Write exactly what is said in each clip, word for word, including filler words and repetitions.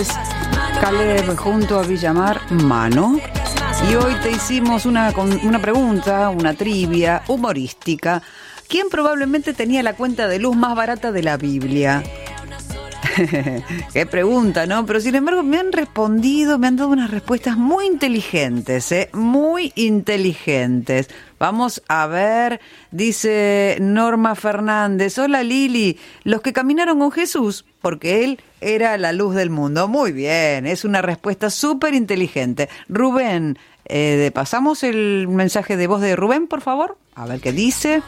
Caleb junto a Villamar, Mano. Y hoy te hicimos una, una pregunta, una trivia humorística. ¿Quién probablemente tenía la cuenta de luz más barata de la Biblia? Qué pregunta, ¿no? Pero sin embargo me han respondido, me han dado unas respuestas muy inteligentes, ¿eh? Muy inteligentes. Vamos a ver, dice Norma Fernández. Hola Lili, los que caminaron con Jesús, porque Él era la luz del mundo. Muy bien, es una respuesta súper inteligente. Rubén, eh, pasamos el mensaje de voz de Rubén, por favor. A ver qué dice.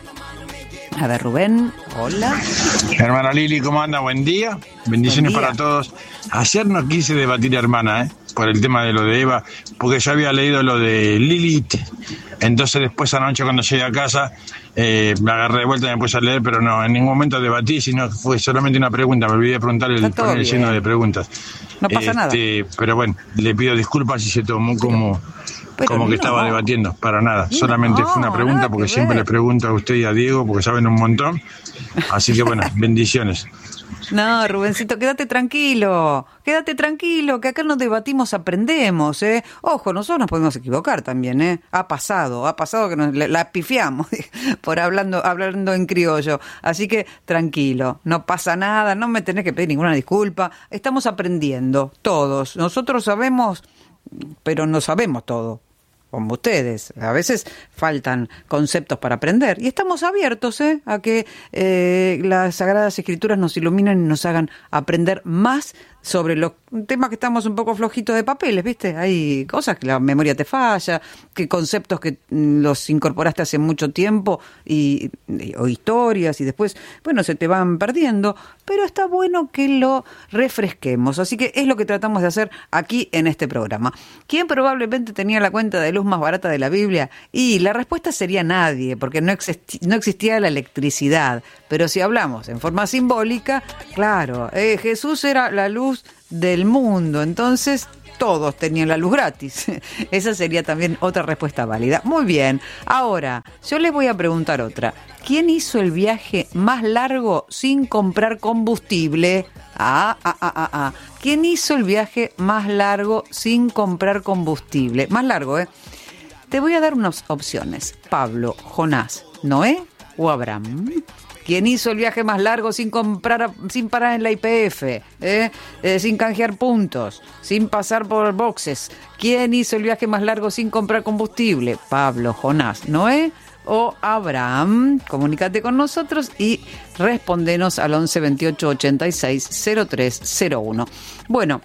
A ver, Rubén, hola. Hermana Lili, ¿cómo anda? Buen día. Bendiciones Buen día. para todos. Ayer no quise debatir, hermana, ¿eh? por el tema de lo de Eva, porque yo había leído lo de Lilith. Entonces después anoche cuando llegué a casa eh, me agarré de vuelta y me puse a leer, pero no, en ningún momento debatí, sino que fue solamente una pregunta. Me olvidé de preguntar el panel lleno de preguntas. No pasa este, nada. Pero bueno, le pido disculpas si se tomó como... Pero como que no. estaba debatiendo, para nada. Solamente No, fue una pregunta nada porque que siempre ver. le pregunto a usted y a Diego porque saben un montón. Así que bueno, bendiciones. No, Rubencito, quédate tranquilo, quédate tranquilo, que acá no debatimos, aprendemos, ¿eh? Ojo, nosotros nos podemos equivocar también, ¿eh? Ha pasado, ha pasado que nos la, la pifiamos por hablando, hablando en criollo. Así que tranquilo, no pasa nada, no me tenés que pedir ninguna disculpa. Estamos aprendiendo, todos. Nosotros sabemos, pero no sabemos todo. Como ustedes, a veces faltan conceptos para aprender y estamos abiertos ¿eh? a que eh, las Sagradas Escrituras nos iluminen y nos hagan aprender más sobre los temas que estamos un poco flojitos de papeles, ¿viste? Hay cosas que la memoria te falla, que conceptos que los incorporaste hace mucho tiempo y, y o historias y después, bueno, se te van perdiendo, pero está bueno que lo refresquemos, así que es lo que tratamos de hacer aquí en este programa. ¿Quién probablemente tenía la cuenta de luz más barata de la Biblia? Y la respuesta sería nadie, porque no, existi- no existía la electricidad, pero si hablamos en forma simbólica, claro, eh, Jesús era la luz del mundo, entonces todos tenían la luz gratis. Esa sería también otra respuesta válida. Muy bien, ahora yo les voy a preguntar otra. ¿Quién hizo el viaje más largo sin comprar combustible? Ah, ah, ah, ah, ah. ¿Quién hizo el viaje más largo sin comprar combustible? Más largo, ¿eh? Te voy a dar unas opciones. Pablo, Jonás, Noé o Abraham. ¿Quién hizo el viaje más largo sin comprar, sin parar en la I P F, eh? Eh, sin canjear puntos, sin pasar por boxes? ¿Quién hizo el viaje más largo sin comprar combustible? Pablo, Jonás, Noé o Abraham. Comunícate con nosotros y respóndenos al once veintiocho ochenta y seis cero tres cero uno. Bueno,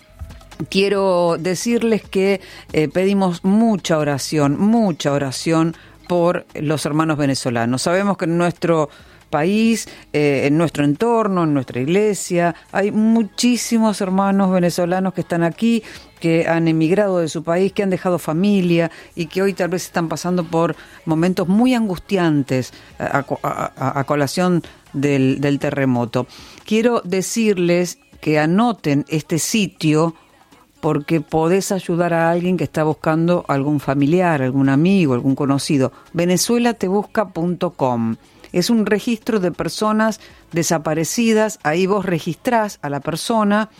quiero decirles que eh, pedimos mucha oración, mucha oración por los hermanos venezolanos. Sabemos que en nuestro país, eh, en nuestro entorno, en nuestra iglesia, hay muchísimos hermanos venezolanos que están aquí, que han emigrado de su país, que han dejado familia y que hoy tal vez están pasando por momentos muy angustiantes a, a, a, a colación del, del terremoto. Quiero decirles que anoten este sitio porque podés ayudar a alguien que está buscando algún familiar, algún amigo, algún conocido. venezuela te busca punto com. Es un registro de personas desaparecidas. Ahí vos registrás a la persona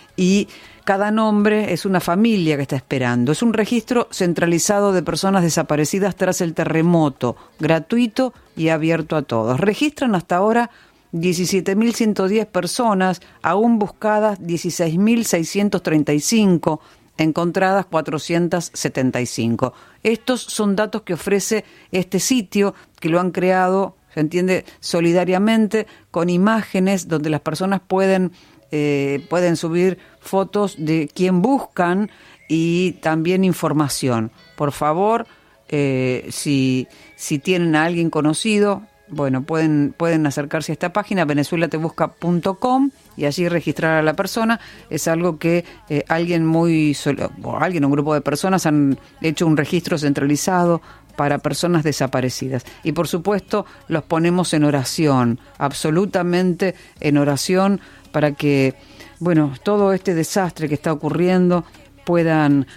y cada nombre es una familia que está esperando. Es un registro centralizado de personas desaparecidas tras el terremoto, gratuito y abierto a todos. Registran hasta ahora diecisiete mil ciento diez personas, aún buscadas dieciséis mil seiscientos treinta y cinco, encontradas cuatrocientos setenta y cinco. Estos son datos que ofrece este sitio, que lo han creado, se entiende, solidariamente, con imágenes donde las personas pueden, eh, pueden subir fotos de quién buscan y también información. Por favor, eh, si, si tienen a alguien conocido, bueno, pueden, pueden acercarse a esta página, venezuela te busca punto com, y allí registrar a la persona. Es algo que eh, alguien muy solo, o alguien, un grupo de personas han hecho un registro centralizado para personas desaparecidas. Y por supuesto los ponemos en oración, absolutamente en oración, para que, bueno, todo este desastre que está ocurriendo puedan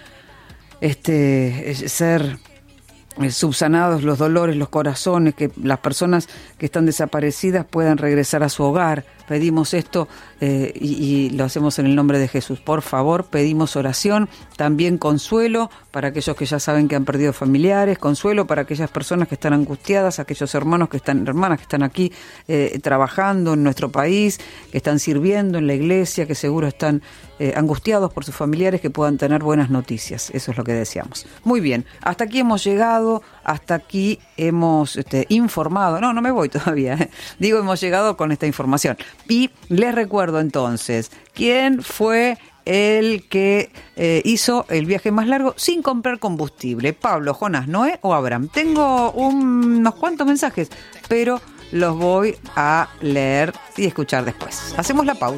este, ser subsanados los dolores, los corazones, que las personas que están desaparecidas puedan regresar a su hogar, pedimos esto eh, y, y lo hacemos en el nombre de Jesús. Por favor, pedimos oración, también consuelo para aquellos que ya saben que han perdido familiares, consuelo para aquellas personas que están angustiadas, aquellos hermanos que están, hermanas que están aquí eh, trabajando en nuestro país, que están sirviendo en la iglesia, que seguro están eh, angustiados por sus familiares, que puedan tener buenas noticias. Eso es lo que deseamos. Muy bien, hasta aquí hemos llegado, hasta aquí hemos este, informado, no, no me voy todavía, ¿eh? Digo, hemos llegado con esta información. Y les recuerdo entonces, ¿quién fue el que eh, hizo el viaje más largo sin comprar combustible? ¿Pablo, Jonás, Noé o Abraham? Tengo un, unos cuantos mensajes, pero los voy a leer y escuchar después. Hacemos la pausa.